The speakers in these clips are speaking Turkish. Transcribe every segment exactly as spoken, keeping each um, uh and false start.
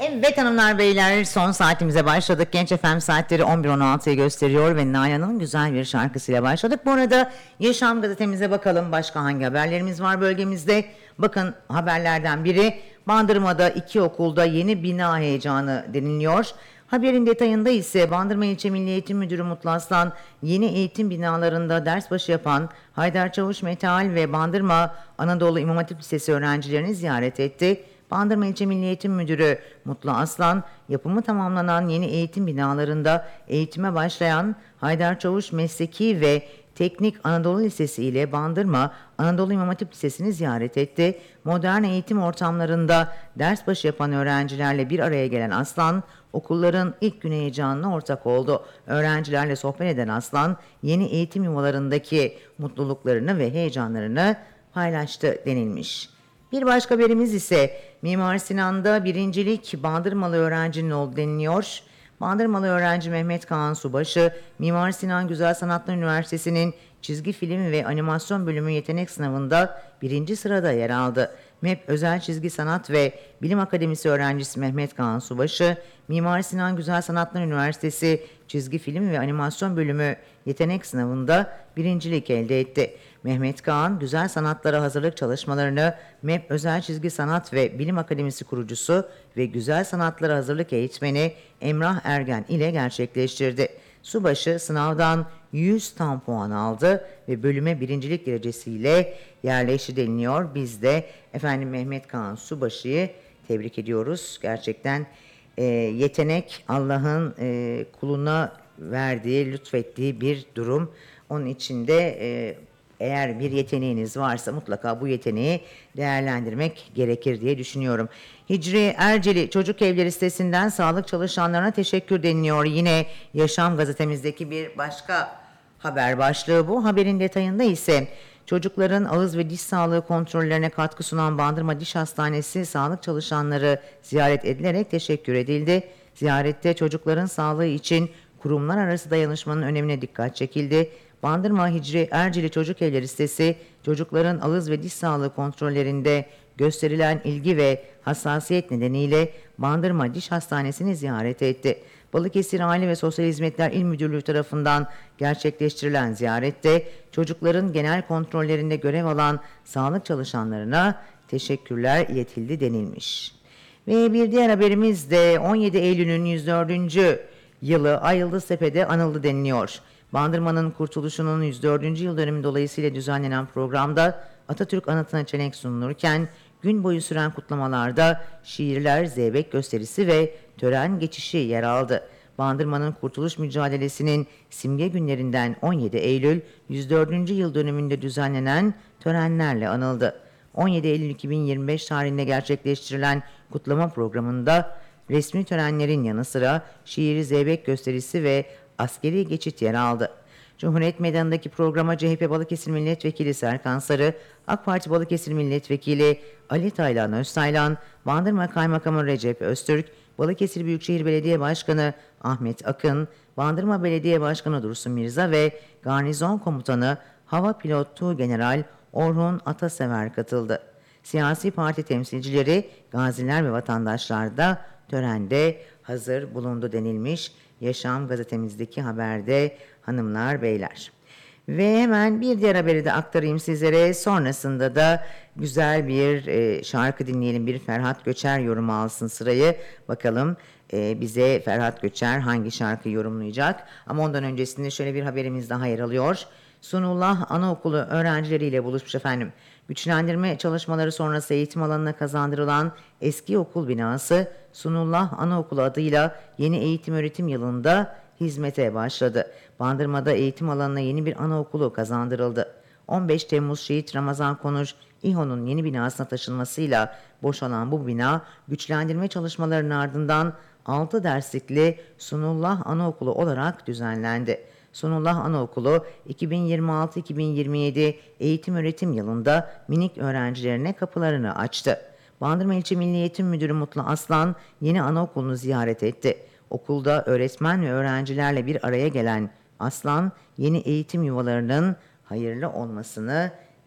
Evet hanımlar beyler, son saatimize başladık. Genç F M saatleri on bir on altıyı gösteriyor ve Nalan'ın güzel bir şarkısıyla başladık. Bu arada Yaşam gazetemize bakalım, başka hangi haberlerimiz var bölgemizde. Bakın, haberlerden biri Bandırma'da iki okulda yeni bina heyecanı deniliyor. Haberin detayında ise Bandırma İlçe Milli Eğitim Müdürü Mutlu Aslan, yeni eğitim binalarında ders başı yapan Haydar Çavuş Metal ve Bandırma Anadolu İmam Hatip Lisesi öğrencilerini ziyaret etti. Bandırma İlçe Milli Eğitim Müdürü Mutlu Aslan, yapımı tamamlanan yeni eğitim binalarında eğitime başlayan Haydar Çavuş Mesleki ve Teknik Anadolu Lisesi ile Bandırma Anadolu İmam Hatip Lisesi'ni ziyaret etti. Modern eğitim ortamlarında ders başı yapan öğrencilerle bir araya gelen Aslan, okulların ilk gün heyecanına ortak oldu. Öğrencilerle sohbet eden Aslan, yeni eğitim yuvalarındaki mutluluklarını ve heyecanlarını paylaştı denilmiş. Bir başka haberimiz ise Mimar Sinan'da birincilik Bandırmalı öğrencinin oldu deniliyor. Bandırmalı öğrenci Mehmet Kaan Subaşı, Mimar Sinan Güzel Sanatlar Üniversitesi'nin çizgi film ve animasyon bölümü yetenek sınavında birinci sırada yer aldı. M E P Özel Çizgi Sanat ve Bilim Akademisi öğrencisi Mehmet Kaan Subaşı, Mimar Sinan Güzel Sanatlar Üniversitesi Çizgi Film ve Animasyon Bölümü yetenek sınavında birincilik elde etti. Mehmet Kaan, güzel sanatlara hazırlık çalışmalarını M E P Özel Çizgi Sanat ve Bilim Akademisi kurucusu ve güzel sanatlara hazırlık eğitmeni Emrah Ergen ile gerçekleştirdi. Subaşı sınavdan yüz tam puan aldı ve bölüme birincilik derecesiyle yerleşti deniliyor. Biz de efendim Mehmet Kaan Subaşı'yı tebrik ediyoruz. Gerçekten e, yetenek Allah'ın e, kuluna verdiği, lütfettiği bir durum. Onun için de e, eğer bir yeteneğiniz varsa mutlaka bu yeteneği değerlendirmek gerekir diye düşünüyorum. Hicri Erceli Çocuk Evleri sitesinden sağlık çalışanlarına teşekkür deniliyor. Yine Yaşam gazetemizdeki bir başka haber başlığı bu. Haberin detayında ise çocukların ağız ve diş sağlığı kontrollerine katkı sunan Bandırma Diş Hastanesi sağlık çalışanları ziyaret edilerek teşekkür edildi. Ziyarette çocukların sağlığı için kurumlar arası dayanışmanın önemine dikkat çekildi. Bandırma Hicri Ercili Çocuk Evleri sitesi, çocukların ağız ve diş sağlığı kontrollerinde gösterilen ilgi ve hassasiyet nedeniyle Bandırma Diş Hastanesi'ni ziyaret etti. Balıkesir Aile ve Sosyal Hizmetler İl Müdürlüğü tarafından gerçekleştirilen ziyarette çocukların genel kontrollerinde görev alan sağlık çalışanlarına teşekkürler iletildi denilmiş. Ve bir diğer haberimiz de on yedi Eylül'ün yüz dördüncü yılı Ayıldıztepe'de anıldı deniliyor. Bandırma'nın kurtuluşunun yüz dördüncü yıl dönümü dolayısıyla düzenlenen programda Atatürk anıtına çelenk sunulurken gün boyu süren kutlamalarda şiirler, zeybek gösterisi ve tören geçişi yer aldı. Bandırma'nın kurtuluş mücadelesinin simge günlerinden on yedi Eylül yüz dördüncü yıl dönümünde düzenlenen törenlerle anıldı. on yedi Eylül iki bin yirmi beş tarihinde gerçekleştirilen kutlama programında resmi törenlerin yanı sıra şiiri, zeybek gösterisi ve askeri geçit yer aldı. Cumhuriyet Meydanı'ndaki programa C H P Balıkesir Milletvekili Serkan Sarı, AK Parti Balıkesir Milletvekili Ali Taylan Öztaylan, Bandırma Kaymakamı Recep Öztürk, Balıkesir Büyükşehir Belediye Başkanı Ahmet Akın, Bandırma Belediye Başkanı Dursun Mirza ve Garnizon Komutanı Hava Pilotu General Orhun Atasever katıldı. Siyasi parti temsilcileri, gaziler ve vatandaşlar da törende hazır bulundu denilmiş Yaşam gazetemizdeki haberde hanımlar beyler. Ve hemen bir diğer haberi de aktarayım sizlere. Sonrasında da güzel bir e, şarkı dinleyelim. Bir Ferhat Göçer yorumu alsın sırayı. Bakalım e, bize Ferhat Göçer hangi şarkıyı yorumlayacak. Ama ondan öncesinde şöyle bir haberimiz daha yer alıyor. Sunullah Anaokulu öğrencileriyle buluşmuş efendim. Güçlendirme çalışmaları sonrası eğitim alanına kazandırılan eski okul binası Sunullah Anaokulu adıyla yeni eğitim öğretim yılında hizmete başladı. Bandırma'da eğitim alanına yeni bir anaokulu kazandırıldı. on beş Temmuz Şehit Ramazan Konuş İHO'nun yeni binasına taşınmasıyla boşalan bu bina güçlendirme çalışmalarının ardından altı derslikli Sunullah Anaokulu olarak düzenlendi. Sunullah Anaokulu iki bin yirmi altı iki bin yirmi yedi eğitim öğretim yılında minik öğrencilerine kapılarını açtı. Bandırma İlçe Milli Eğitim Müdürü Mutlu Aslan yeni anaokulunu ziyaret etti. Okulda öğretmen ve öğrencilerle bir araya gelen Aslan yeni eğitim yuvalarının hayırlı olmasını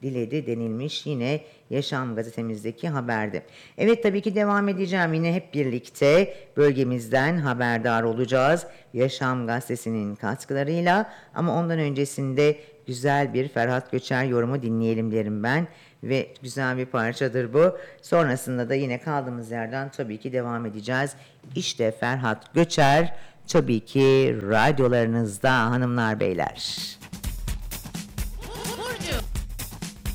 diledi denilmiş yine Yaşam gazetemizdeki haberde. Evet, tabii ki devam edeceğim. Yine hep birlikte bölgemizden haberdar olacağız. Yaşam gazetesinin katkılarıyla, ama ondan öncesinde güzel bir Ferhat Göçer yorumu dinleyelim derim ben. Ve güzel bir parçadır bu. Sonrasında da yine kaldığımız yerden tabii ki devam edeceğiz. İşte Ferhat Göçer, tabii ki radyolarınızda hanımlar beyler.